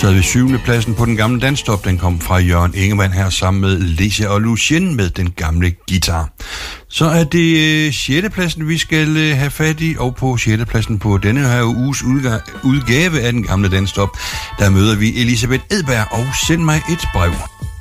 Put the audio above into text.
Så havde vi 7. pladsen på den gamle dansstop. Den kom fra Jørgen Ingemann her sammen med Lisa og Lucien med den gamle guitar. Så er det 6. pladsen, vi skal have fat i, og på 6. pladsen på denne her uges udgave af den gamle dansstop, der møder vi Elisabeth Edberg og Send mig et brev.